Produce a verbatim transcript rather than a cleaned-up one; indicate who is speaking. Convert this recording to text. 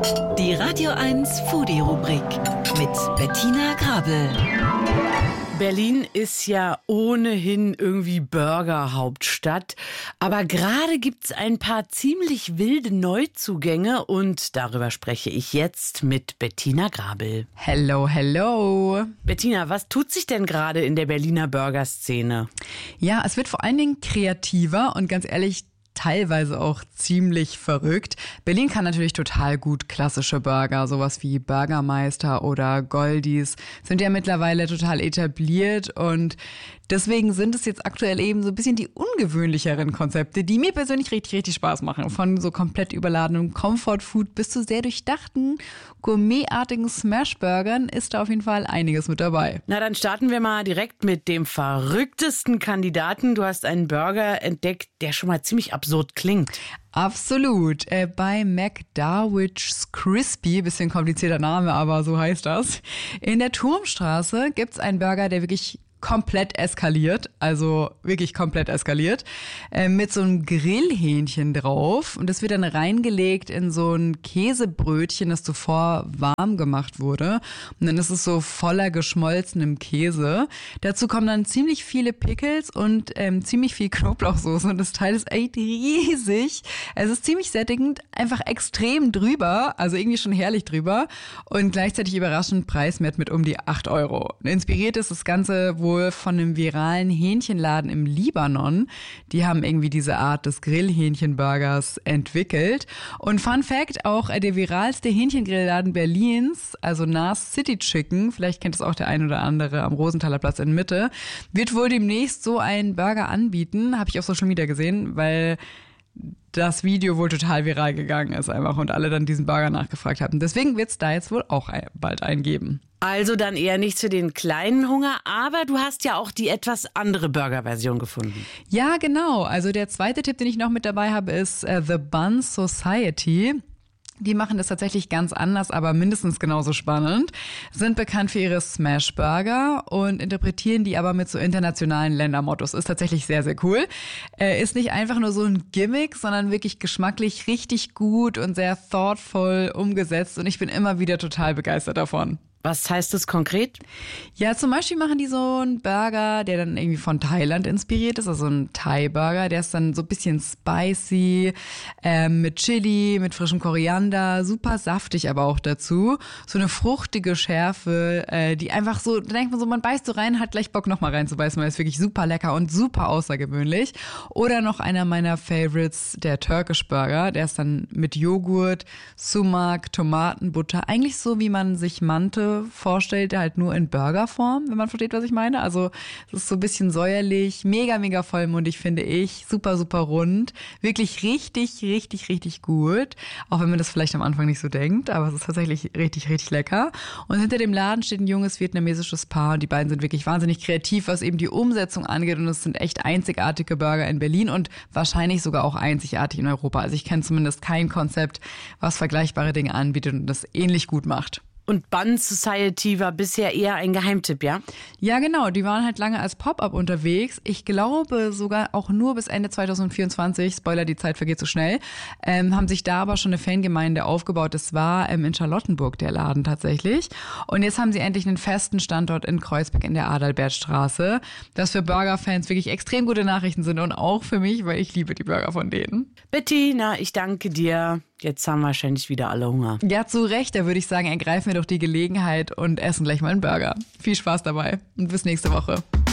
Speaker 1: Die Radio eins Foodie-Rubrik mit Bettina Grabel.
Speaker 2: Berlin ist ja ohnehin irgendwie Burger-Hauptstadt, aber gerade gibt's ein paar ziemlich wilde Neuzugänge und darüber spreche ich jetzt mit Bettina Grabel.
Speaker 3: Hello, hello.
Speaker 2: Bettina, was tut sich denn gerade in der Berliner Burgerszene?
Speaker 3: Ja, es wird vor allen Dingen kreativer und ganz ehrlich, teilweise auch ziemlich verrückt. Berlin kann natürlich total gut klassische Burger, sowas wie Burgermeister oder Goldies, sind ja mittlerweile total etabliert und deswegen sind es jetzt aktuell eben so ein bisschen die ungewöhnlicheren Konzepte, die mir persönlich richtig, richtig Spaß machen. Von so komplett überladenem Comfort-Food bis zu sehr durchdachten, gourmetartigen Smash-Burgern ist da auf jeden Fall einiges mit dabei.
Speaker 2: Na, dann starten wir mal direkt mit dem verrücktesten Kandidaten. Du hast einen Burger entdeckt, der schon mal ziemlich absurd klingt.
Speaker 3: Absolut. Äh, bei McDarwich Crispy, bisschen komplizierter Name, aber so heißt das. In der Turmstraße gibt's einen Burger, der wirklich komplett eskaliert, also wirklich komplett eskaliert, äh, mit so einem Grillhähnchen drauf und das wird dann reingelegt in so ein Käsebrötchen, das zuvor warm gemacht wurde und dann ist es so voller geschmolzenem Käse. Dazu kommen dann ziemlich viele Pickles und ähm, ziemlich viel Knoblauchsoße und das Teil ist echt riesig. Es ist ziemlich sättigend, einfach extrem drüber, also irgendwie schon herrlich drüber und gleichzeitig überraschend preiswert mit um die acht Euro. Inspiriert ist das Ganze wohl von einem viralen Hähnchenladen im Libanon. Die haben irgendwie diese Art des Grillhähnchenburgers entwickelt. Und Fun Fact, auch der viralste Hähnchengrillladen Berlins, also Nas City Chicken, vielleicht kennt es auch der ein oder andere am Rosenthaler Platz in Mitte, wird wohl demnächst so einen Burger anbieten. Habe ich auf Social Media gesehen, weil das Video wohl total viral gegangen ist einfach und alle dann diesen Burger nachgefragt haben. Deswegen wird es da jetzt wohl auch bald einen geben.
Speaker 2: Also dann eher nicht für den kleinen Hunger, aber du hast ja auch die etwas andere Burger-Version gefunden.
Speaker 3: Ja, genau. Also der zweite Tipp, den ich noch mit dabei habe, ist äh, The Bun Society. Die machen das tatsächlich ganz anders, aber mindestens genauso spannend. Sind bekannt für ihre Smash-Burger und interpretieren die aber mit so internationalen Ländermottos. Ist tatsächlich sehr, sehr cool. Äh, ist nicht einfach nur so ein Gimmick, sondern wirklich geschmacklich richtig gut und sehr thoughtful umgesetzt. Und ich bin immer wieder total begeistert davon.
Speaker 2: Was heißt das konkret?
Speaker 3: Ja, zum Beispiel machen die so einen Burger, der dann irgendwie von Thailand inspiriert ist, also ein Thai-Burger, der ist dann so ein bisschen spicy, äh, mit Chili, mit frischem Koriander, super saftig aber auch dazu. So eine fruchtige Schärfe, äh, die einfach so, da denkt man so, man beißt so rein, hat gleich Bock nochmal reinzubeißen, weil es wirklich super lecker und super außergewöhnlich. Oder noch einer meiner Favorites, der Turkish Burger, der ist dann mit Joghurt, Sumak, Tomatenbutter, eigentlich so wie man sich Mante vorstellt, halt nur in Burgerform, wenn man versteht, was ich meine. Also es ist so ein bisschen säuerlich, mega, mega vollmundig, finde ich. Super, super rund. Wirklich richtig, richtig, richtig gut. Auch wenn man das vielleicht am Anfang nicht so denkt, aber es ist tatsächlich richtig, richtig lecker. Und hinter dem Laden steht ein junges vietnamesisches Paar und die beiden sind wirklich wahnsinnig kreativ, was eben die Umsetzung angeht und es sind echt einzigartige Burger in Berlin und wahrscheinlich sogar auch einzigartig in Europa. Also ich kenne zumindest kein Konzept, was vergleichbare Dinge anbietet und das ähnlich gut macht.
Speaker 2: Und Bun Society war bisher eher ein Geheimtipp, ja?
Speaker 3: Ja, genau. Die waren halt lange als Pop-Up unterwegs. Ich glaube sogar auch nur bis Ende zwanzig vierundzwanzig. Spoiler, die Zeit vergeht so schnell. Ähm, haben sich da aber schon eine Fangemeinde aufgebaut. Das war ähm, in Charlottenburg der Laden tatsächlich. Und jetzt haben sie endlich einen festen Standort in Kreuzberg in der Adalbertstraße. Das für Burger-Fans wirklich extrem gute Nachrichten sind und auch für mich, weil ich liebe die Burger von denen.
Speaker 2: Bettina, ich danke dir. Jetzt haben wahrscheinlich wieder alle Hunger.
Speaker 3: Ja, zu Recht. Da würde ich sagen, ergreifen wir doch die Gelegenheit und essen gleich mal einen Burger. Viel Spaß dabei und bis nächste Woche.